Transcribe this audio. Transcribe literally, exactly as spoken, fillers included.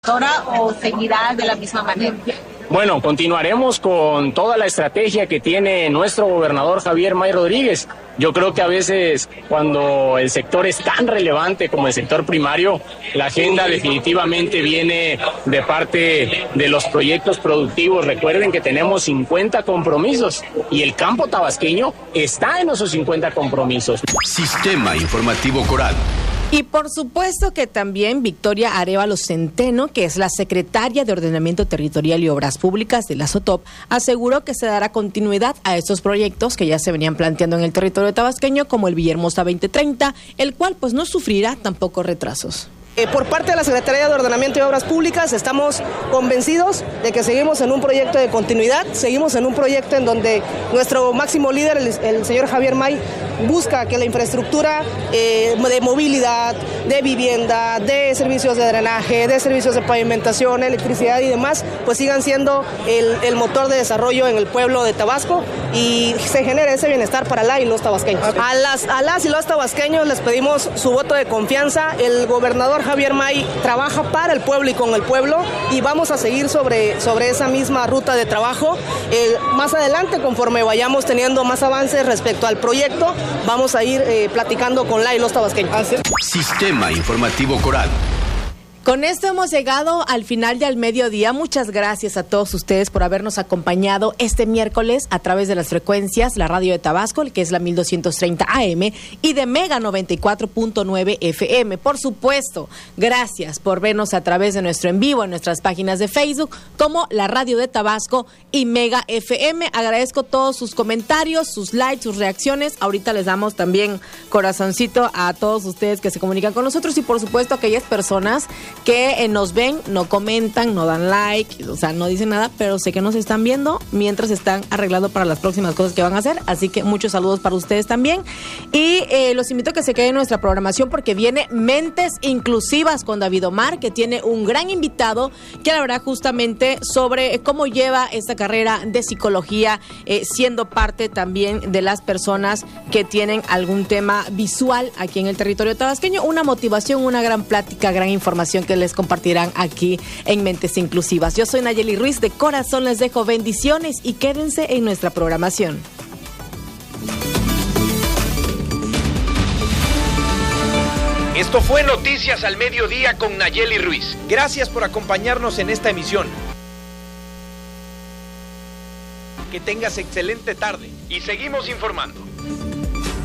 ¿O seguirá de la misma manera? Bueno, continuaremos con toda la estrategia que tiene nuestro gobernador Javier May Rodríguez. Yo creo que a veces cuando el sector es tan relevante como el sector primario, la agenda definitivamente viene de parte de los proyectos productivos. Recuerden que tenemos cincuenta compromisos y el campo tabasqueño está en esos cincuenta compromisos. Sistema Informativo Coral. Y por supuesto que también Victoria Arévalo Centeno, que es la secretaria de Ordenamiento Territorial y Obras Públicas de la SOTOP, aseguró que se dará continuidad a estos proyectos que ya se venían planteando en el territorio tabasqueño, como el Villahermosa veinte treinta, el cual pues no sufrirá tampoco retrasos. Eh, por parte de la Secretaría de Ordenamiento y Obras Públicas estamos convencidos de que seguimos en un proyecto de continuidad, seguimos en un proyecto en donde nuestro máximo líder, el, el señor Javier May, busca que la infraestructura eh, de movilidad, de vivienda, de servicios de drenaje, de servicios de pavimentación, electricidad y demás, pues sigan siendo el, el motor de desarrollo en el pueblo de Tabasco y se genere ese bienestar para la y los tabasqueños. A las, a las y los tabasqueños les pedimos su voto de confianza. El gobernador Javier May trabaja para el pueblo y con el pueblo y vamos a seguir sobre, sobre esa misma ruta de trabajo. Eh, más adelante, conforme vayamos teniendo más avances respecto al proyecto, vamos a ir eh, platicando con la y los tabasqueños. Sistema Informativo Coral. Con esto hemos llegado al final del mediodía. Muchas gracias a todos ustedes por habernos acompañado este miércoles a través de las frecuencias, la radio de Tabasco, que es la mil doscientos treinta A M, y de Mega noventa y cuatro punto nueve F M. Por supuesto, gracias por vernos a través de nuestro en vivo en nuestras páginas de Facebook, como la radio de Tabasco y Mega F M. Agradezco todos sus comentarios, sus likes, sus reacciones. Ahorita les damos también corazoncito a todos ustedes que se comunican con nosotros y por supuesto a aquellas personas que eh, nos ven, no comentan, no dan like, o sea, no dicen nada, pero sé que nos están viendo mientras están arreglando para las próximas cosas que van a hacer, así que muchos saludos para ustedes también, y eh, los invito a que se queden en nuestra programación porque viene Mentes Inclusivas con David Omar, que tiene un gran invitado que hablará justamente sobre cómo lleva esta carrera de psicología, eh, siendo parte también de las personas que tienen algún tema visual aquí en el territorio tabasqueño. Una motivación, una gran plática, gran información que les compartirán aquí en Mentes Inclusivas. Yo soy Nayeli Ruiz, de corazón les dejo bendiciones y quédense en nuestra programación. Esto fue Noticias al Mediodía con Nayeli Ruiz. Gracias por acompañarnos en esta emisión. Que tengas excelente tarde y seguimos informando.